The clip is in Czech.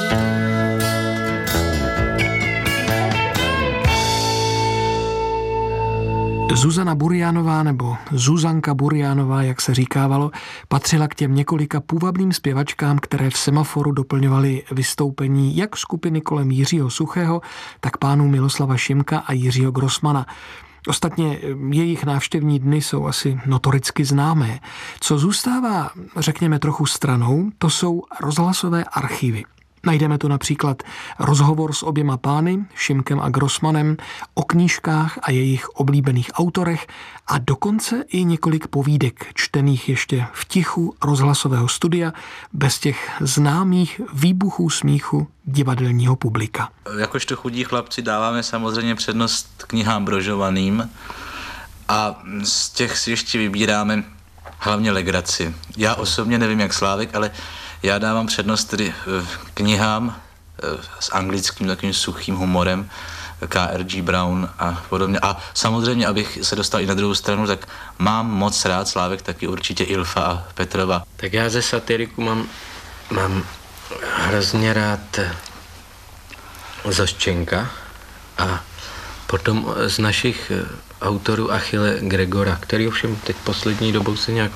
Zuzana Burjánová nebo Zuzanka Burjánová, jak se říkávalo, patřila k těm několika půvabným zpěvačkám, které v Semaforu doplňovaly vystoupení jak skupiny kolem Jiřího Suchého, tak pánů Miloslava Šimka a Jiřího Grossmana. Ostatně jejich návštěvní dny jsou asi notoricky známé. Co zůstává, řekněme, trochu stranou, to jsou rozhlasové archivy. Najdeme tu například rozhovor s oběma pány, Šimkem a Grossmanem, o knížkách a jejich oblíbených autorech a dokonce i několik povídek, čtených ještě v tichu rozhlasového studia, bez těch známých výbuchů smíchu divadelního publika. Jakožto chudí chlapci dáváme samozřejmě přednost knihám brožovaným a z těch si ještě vybíráme hlavně legraci. Já osobně nevím, jak Slávek, ale já dávám přednost tedy knihám s anglickým takovým suchým humorem, K.R.G. Brown a podobně. A samozřejmě, abych se dostal i na druhou stranu, tak mám moc rád, Slávek taky určitě, Ilfa a Petrova. Tak já ze satiriku mám hrozně rád Zoščenka a potom z našich autorů Achille Gregora, který ovšem teď poslední dobou se nějak